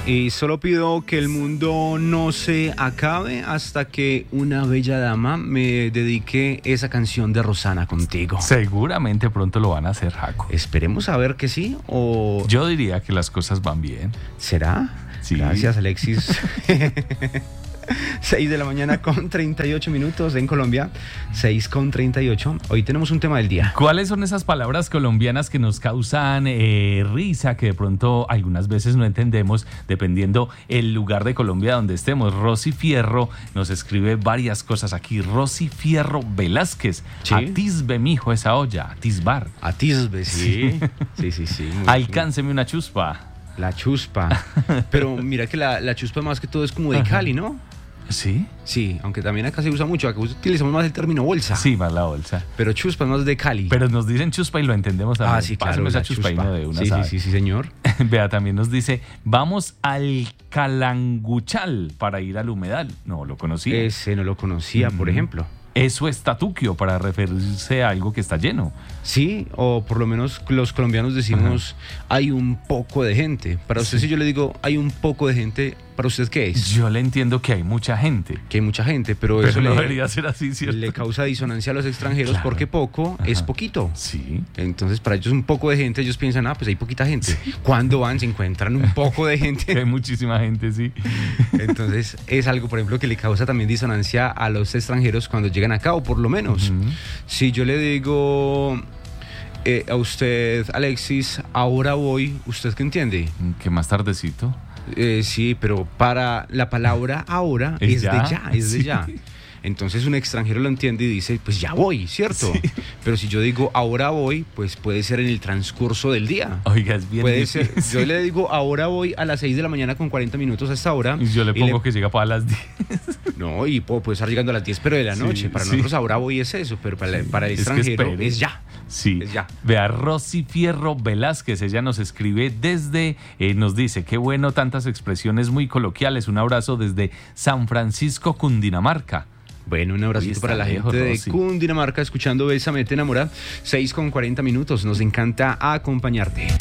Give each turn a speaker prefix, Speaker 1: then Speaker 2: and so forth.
Speaker 1: Y solo pido que el mundo no se acabe hasta que una bella dama me dedique esa canción de Rosana contigo.
Speaker 2: Seguramente pronto lo van a hacer, Jaco.
Speaker 1: Esperemos a ver que sí o...
Speaker 2: Yo diría que las cosas van bien.
Speaker 1: ¿Será?
Speaker 2: Sí.
Speaker 1: Gracias, Alexis. 6 de la mañana con 38 minutos en Colombia, 6 con 38. Hoy tenemos un tema del día.
Speaker 2: ¿Cuáles son esas palabras colombianas que nos causan risa, que de pronto algunas veces no entendemos, dependiendo el lugar de Colombia donde estemos? Rosy Fierro nos escribe varias cosas aquí. Rosy Fierro Velázquez.
Speaker 1: ¿Sí?
Speaker 2: Atisbe, mijo, esa olla. Atisbar.
Speaker 1: Atisbe, sí. Sí.
Speaker 2: Alcánceme una chuspa.
Speaker 1: La chuspa. Pero mira que la chuspa más que todo es como de Cali, ¿no?
Speaker 2: ¿Sí?
Speaker 1: Sí, aunque también acá se usa mucho. Acá utilizamos más el término bolsa.
Speaker 2: Sí, más la bolsa.
Speaker 1: Pero chuspa es más de Cali.
Speaker 2: Pero nos dicen chuspa y lo entendemos también.
Speaker 1: Sí, claro.
Speaker 2: Pásame esa chuspa y no de una,
Speaker 1: sí, señor.
Speaker 2: Vea, también nos dice, vamos al Calanguchal para ir al humedal. No lo conocía.
Speaker 1: Ese no lo conocía, por ejemplo.
Speaker 2: Eso es tatuquio, para referirse a algo que está lleno.
Speaker 1: Sí, o por lo menos los colombianos decimos, hay un poco de gente. Para usted, si yo le digo, hay un poco de gente, ¿para usted qué es?
Speaker 2: Yo le entiendo que hay mucha gente.
Speaker 1: Que hay mucha gente, pero eso
Speaker 2: no debería ser así, ¿cierto?
Speaker 1: Le causa disonancia a los extranjeros, claro, porque poco es poquito.
Speaker 2: Sí.
Speaker 1: Entonces, para ellos un poco de gente, ellos piensan, pues hay poquita gente. Sí. Cuando van, se encuentran un poco de gente.
Speaker 2: Hay muchísima gente, sí.
Speaker 1: Entonces, es algo, por ejemplo, que le causa también disonancia a los extranjeros cuando llegan acá, o por lo menos. Si yo le digo... a usted, Alexis, ahora voy, ¿usted qué entiende?
Speaker 2: ¿Qué más tardecito?
Speaker 1: Sí, pero para la palabra ahora es de ya. Entonces un extranjero lo entiende y dice, pues ya voy, ¿cierto? Sí. Pero si yo digo ahora voy, pues puede ser en el transcurso del día.
Speaker 2: Oiga, es bien
Speaker 1: puede
Speaker 2: difícil.
Speaker 1: Ser, yo le digo ahora voy a las 6 de la mañana con 40 minutos a esta hora.
Speaker 2: Y yo le pongo que llega para las 10.
Speaker 1: No, y puedo estar llegando a las 10, pero de la noche. Para nosotros ahora voy es eso, pero para el extranjero es ya.
Speaker 2: Sí,
Speaker 1: es ya.
Speaker 2: Vea, Rosy Fierro Velázquez, ella nos escribe desde, nos dice, qué bueno, tantas expresiones muy coloquiales. Un abrazo desde San Francisco, Cundinamarca.
Speaker 1: Bueno, un abracito para la gente de Cundinamarca, escuchando Bésame, te enamora. 6 con 40 minutos, nos encanta acompañarte.